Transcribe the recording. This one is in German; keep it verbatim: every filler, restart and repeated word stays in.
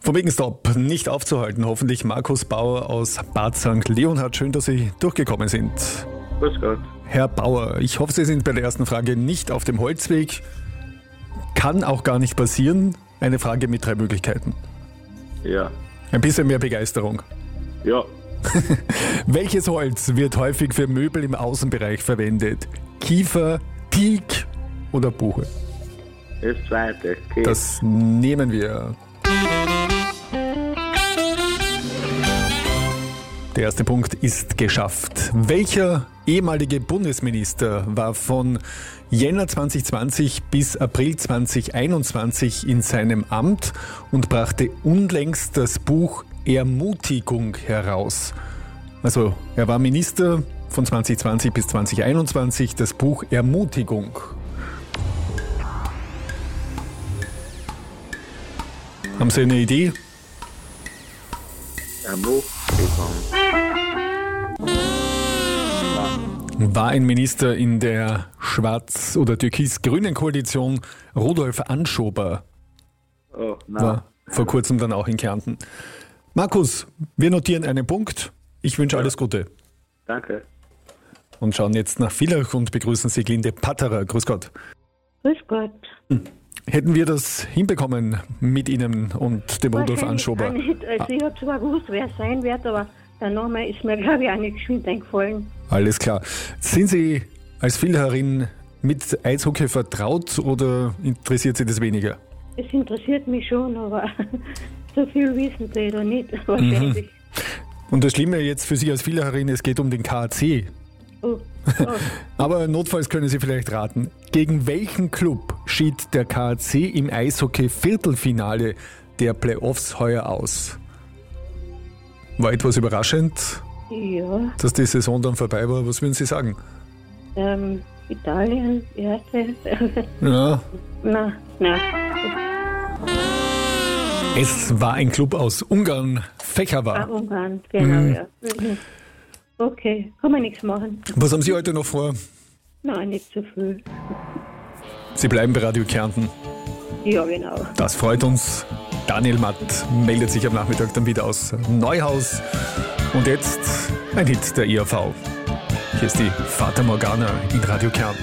Vom Weggenstopp nicht aufzuhalten, hoffentlich Markus Bauer aus Bad Sankt Leonhard. Schön, dass Sie durchgekommen sind. Grüß Gott. Herr Bauer, ich hoffe, Sie sind bei der ersten Frage nicht auf dem Holzweg. Kann auch gar nicht passieren. Eine Frage mit drei Möglichkeiten. Ja. Ein bisschen mehr Begeisterung. Ja. Welches Holz wird häufig für Möbel im Außenbereich verwendet? Kiefer, Teak oder Buche? Das zweite. Okay. Das nehmen wir. Der erste Punkt ist geschafft. Welcher ehemalige Bundesminister war von Jänner zwanzig zwanzig bis April zwanzig einundzwanzig in seinem Amt und brachte unlängst das Buch Ermutigung heraus? Also, er war Minister von zwanzig zwanzig bis zwanzig einundzwanzig, das Buch Ermutigung. Haben Sie eine Idee? Ermutigung. War ein Minister in der schwarz- oder türkis-grünen Koalition, Rudolf Anschober. Oh, nein. War vor kurzem dann auch in Kärnten. Markus, wir notieren einen Punkt. Ich wünsche alles Gute. Danke. Und schauen jetzt nach Villach und begrüßen Sieglinde Patterer. Grüß Gott. Grüß Gott. Hätten wir das hinbekommen mit Ihnen und dem Rudolf Anschober? Wahrscheinlich auch nicht. Also ich habe zwar gewusst, wer es sein wird, aber der Name ist mir, glaube ich, auch nicht geschwind eingefallen. Alles klar. Sind Sie als Villacherin mit Eishockey vertraut oder interessiert Sie das weniger? Es interessiert mich schon, aber so viel wissen Sie da nicht, wahrscheinlich. Und das Schlimme jetzt für Sie als Villacherin, es geht um den K A C. Oh. Oh. Aber notfalls können Sie vielleicht raten. Gegen welchen Club schied der K A C im Eishockey-Viertelfinale der Playoffs heuer aus? War etwas überraschend, Ja, dass die Saison dann vorbei war. Was würden Sie sagen? ähm, Italien, erste. Ja, na, na. es war ein Club aus Ungarn, Ah, Fächerwar. Ungarn, genau, ja. Mhm. Okay, kann man nichts machen. Was haben Sie heute noch vor? Nein, nicht so viel. Sie bleiben bei Radio Kärnten. Ja, genau. Das freut uns. Daniel Matt meldet sich am Nachmittag dann wieder aus Neuhaus. Und jetzt ein Hit der I A V. Hier ist die Fata Morgana in Radio Kärnten.